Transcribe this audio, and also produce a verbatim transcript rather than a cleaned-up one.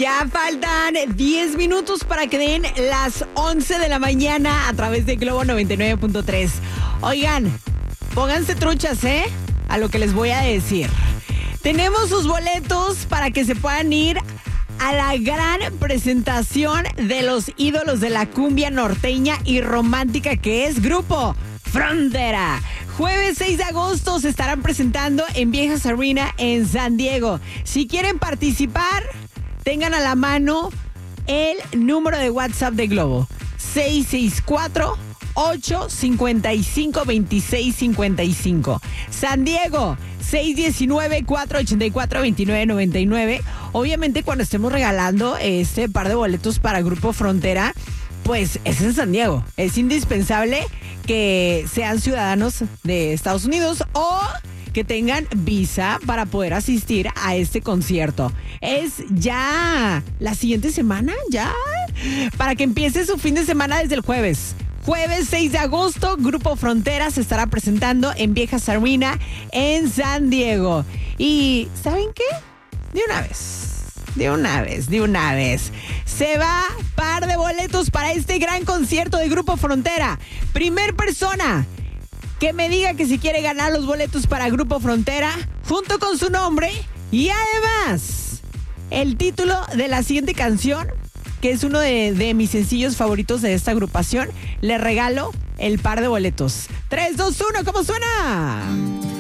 Ya faltan diez minutos para que den las once de la mañana a través de Globo noventa y nueve punto tres. Oigan, pónganse truchas, ¿eh? A lo que les voy a decir. Tenemos sus boletos para que se puedan ir a la gran presentación de los ídolos de la cumbia norteña y romántica que es Grupo Frontera. Jueves seis de agosto se estarán presentando en Viejas Arena en San Diego. Si quieren participar, tengan a la mano el número de WhatsApp de Globo. seis seis cuatro, ocho cinco cinco, dos seis cinco cinco. San Diego, seis uno nueve, cuatro ocho cuatro, dos nueve nueve nueve. Obviamente cuando estemos regalando este par de boletos para Grupo Frontera, pues es en San Diego. Es indispensable que sean ciudadanos de Estados Unidos o que tengan visa para poder asistir a este concierto. Es ya la siguiente semana, ya, para que empiece su fin de semana desde el jueves. Jueves seis de agosto, Grupo Frontera se estará presentando en Viejas Arena en San Diego. Y, ¿saben qué? De una vez, de una vez, de una vez. Se va par de boletos para este gran concierto de Grupo Frontera. Primer persona que me diga que si quiere ganar los boletos para Grupo Frontera, junto con su nombre y además el título de la siguiente canción, que es uno de, de mis sencillos favoritos de esta agrupación, le regalo el par de boletos. tres, dos, uno, ¿cómo suena?